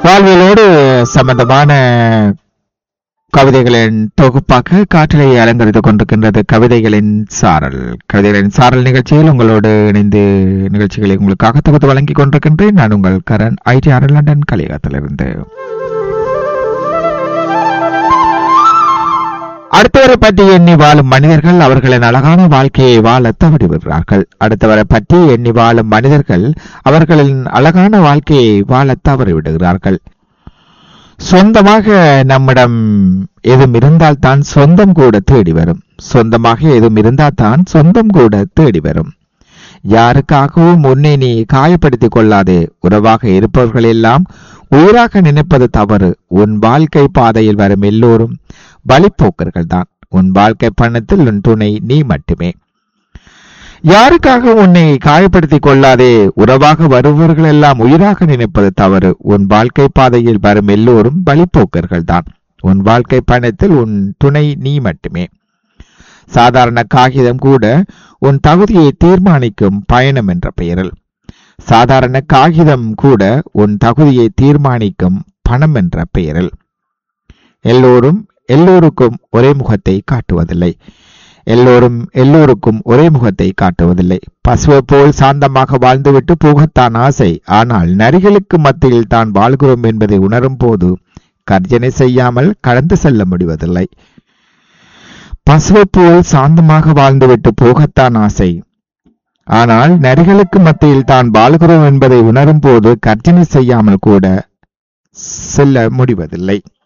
வாழ்வியலோடு சம்பந்தமான கவிதைகளின் தொகுப்பாக காற்றிலே அலங்கரித்துக் கொண்டிருக்கின்றது கவிதைகளின் சாரல் நிகழ்ச்சியில் உங்களோடு இணைந்து நிகழ்ச்சிகளை உங்களுக்காக தொகுத்து வழங்கிக் கொண்டிருக்கின்றேன். நான் உங்கள் கரண் ITR லண்டன் கலிகத்திலிருந்து. அடுத்தவரை பற்றி எண்ணி வாழும் மனிதர்கள் அவர்களின் அழகான வாழ்க்கையை வாழ தவறிவிடுகிறார்கள். அடுத்தவரை பற்றி எண்ணி வாழும் மனிதர்கள் அவர்களின் அழகான வாழ்க்கையை வாழ தவறிவிடுகிறார்கள். சொந்தமாக நம்மிடம் எதுவும் இருந்தால் தான் சொந்தம் கூட தேடி வரும். சொந்தமாக எதுவும் இருந்தால் தான் சொந்தம் கூட தேடி வரும். யாருக்காகவும் உன்னை நீ காயப்படுத்திக் கொள்ளாதே. உறவாக இருப்பவர்கள் எல்லாம் உயிராக நினைப்பது தவறு. உன் வாழ்க்கை பாதையில் வரும் எல்லோரும் வழிப்போக்கர்கள் தான். உன் வாழ்க்கை பயணத்தில் உன் துணை நீ மட்டுமே. யாருக்காக உன்னை காயப்படுத்திக் கொள்ளாதே. உறவாக வருபவர்கள் எல்லாம் உயிராக நினைப்பது தவறு. உன் வாழ்க்கை பாதையில் வரும் எல்லோரும் வழிப்போக்கர்கள் தான். உன் வாழ்க்கை பயணத்தில் உன் துணை நீ மட்டுமே. சாதாரண காகிதம் கூட உன் தகுதியை தீர்மானிக்கும் பயணம் என்ற பெயரில். சாதாரண காகிதம் கூட உன் தகுதியை தீர்மானிக்கும் பணம் என்ற பெயரில். எல்லோருக்கும் ஒரே முகத்தை காட்டுவதில்லை. எல்லோருக்கும் ஒரே முகத்தை காட்டுவதில்லை. பசுவை போல் சாந்தமாக வாழ்ந்துவிட்டு போகத்தான் ஆசை. ஆனால் நரிகளுக்கு மத்தியில் தான் வாழ்கிறோம் என்பதை உணரும் போது கர்ஜனை செய்யாமல் கடந்து செல்ல முடிவதில்லை. பசுவை போல் சாந்தமாக வாழ்ந்துவிட்டு போகத்தான் ஆசை. ஆனால் நரிகளுக்கு மத்தியில் தான் வாழ்கிறோம் என்பதை உணரும் போது கர்ஜனை செய்யாமல் கூட செல்ல முடிவதில்லை.